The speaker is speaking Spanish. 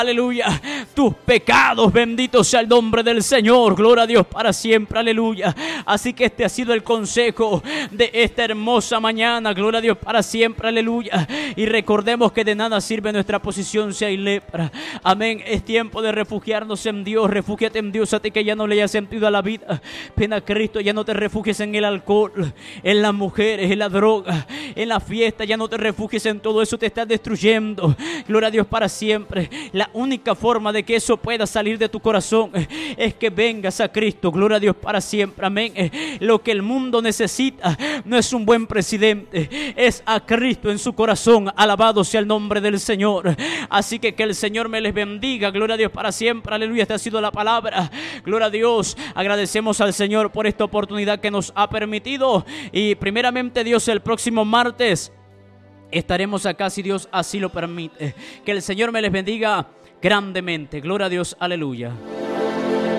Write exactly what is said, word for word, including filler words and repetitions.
Aleluya, tus pecados, bendito sea el nombre del Señor, gloria a Dios para siempre, aleluya. Así que este ha sido el consejo de esta hermosa mañana, gloria a Dios para siempre, aleluya. Y recordemos que de nada sirve nuestra posición si hay lepra, amén. Es tiempo de refugiarnos en Dios, refúgiate en Dios a ti que ya no le hayas sentido a la vida. Ven a Cristo, ya no te refugies en el alcohol, en las mujeres, en la droga, en la fiesta, ya no te refugies en todo eso, te estás destruyendo, gloria a Dios para siempre. La única forma de que eso pueda salir de tu corazón es que vengas a Cristo, gloria a Dios para siempre, amén. Lo que el mundo necesita no es un buen presidente, es a Cristo en su corazón, alabado sea el nombre del Señor. Así que que el Señor me les bendiga, gloria a Dios para siempre, aleluya. Esta ha sido la palabra, gloria a Dios. Agradecemos al Señor por esta oportunidad que nos ha permitido, y primeramente Dios, el próximo martes estaremos acá si Dios así lo permite. Que el Señor me les bendiga grandemente. Gloria a Dios, aleluya.